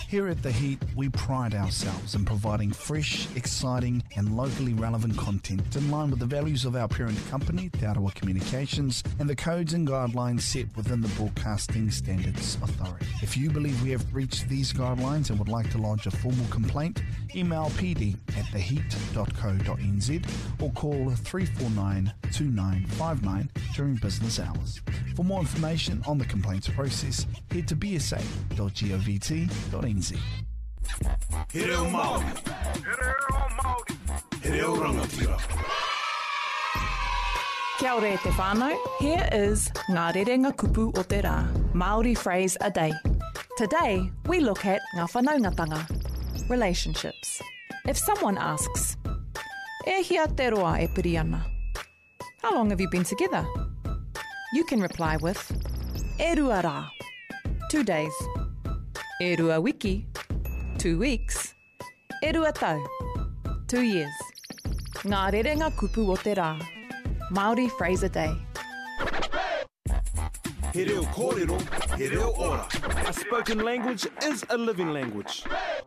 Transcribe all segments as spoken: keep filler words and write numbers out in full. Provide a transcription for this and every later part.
Here at The Heat, we pride ourselves in providing fresh, exciting and locally relevant content in line with the values of our parent company, Te Arawa Communications, and the codes and guidelines set within the Broadcasting Standards Authority. If you believe we have breached these guidelines and would like to lodge a formal complaint, email p d at the heat dot co dot n z or call three four nine, two nine five nine during business hours. For more information on the complaints process, head to b s a dot govt dot n z. He reo Māori. He reo rangatira. Kia ora e te whānau. Here is Ngā Rerenga Kupu o te Rā, Māori phrase a day. Today, we look at ngā whanaungatanga, relationships. If someone asks, e hia te roa e piri ana, how long have you been together? You can reply with, e rua rā, two days. E rua wiki, two weeks. E rua tau, two years. Ngā Rerenga Kupu o te Rā, Māori phrase a day. He reo kōrero, he reo ora. A spoken language is a living language.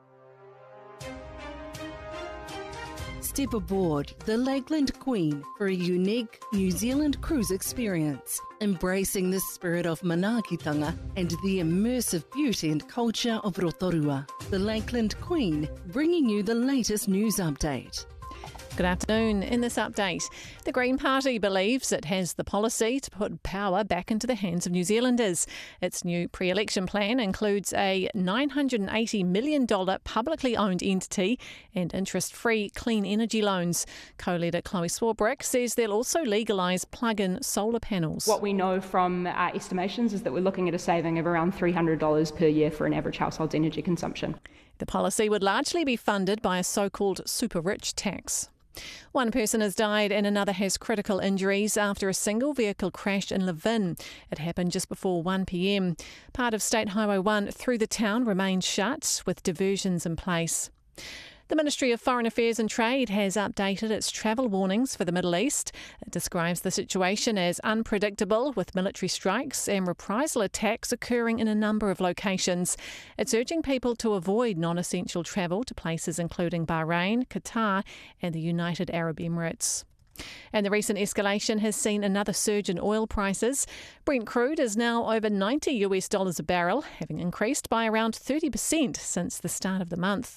Step aboard the Lakeland Queen for a unique New Zealand cruise experience, embracing the spirit of manaakitanga and the immersive beauty and culture of Rotorua. The Lakeland Queen, bringing you the latest news update. Good afternoon. In this update, the Green Party believes it has the policy to put power back into the hands of New Zealanders. Its new pre-election plan includes a nine hundred eighty million dollars publicly owned entity and interest-free clean energy loans. Co-leader Chloe Swarbrick says they'll also legalise plug-in solar panels. What we know from our estimations is that we're looking at a saving of around three hundred dollars per year for an average household's energy consumption. The policy would largely be funded by a so-called super-rich tax. One person has died and another has critical injuries after a single vehicle crash in Levin. It happened just before one p m. Part of State Highway one through the town remains shut with diversions in place. The Ministry of Foreign Affairs and Trade has updated its travel warnings for the Middle East. It describes the situation as unpredictable, with military strikes and reprisal attacks occurring in a number of locations. It's urging people to avoid non-essential travel to places including Bahrain, Qatar and the United Arab Emirates. And the recent escalation has seen another surge in oil prices. Brent crude is now over ninety US dollars a barrel, having increased by around thirty percent since the start of the month.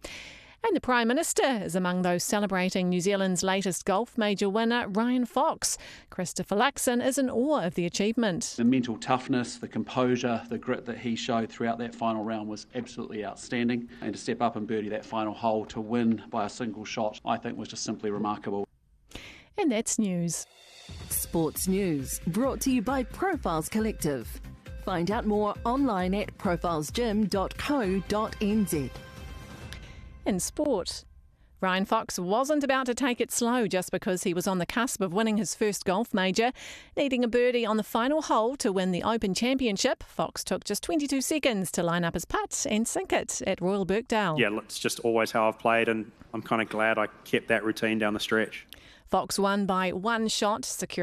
And the Prime Minister is among those celebrating New Zealand's latest golf major winner, Ryan Fox. Christopher Luxon is in awe of the achievement. The mental toughness, the composure, the grit that he showed throughout that final round was absolutely outstanding. And to step up and birdie that final hole to win by a single shot, I think was just simply remarkable. And that's news. Sports news, brought to you by Profiles Collective. Find out more online at profiles gym dot co dot n z. In sport, Ryan Fox wasn't about to take it slow just because he was on the cusp of winning his first golf major. Needing a birdie on the final hole to win the Open Championship, Fox took just twenty-two seconds to line up his putt and sink it at Royal Birkdale. Yeah, it's just always how I've played, and I'm kind of glad I kept that routine down the stretch. Fox won by one shot, securing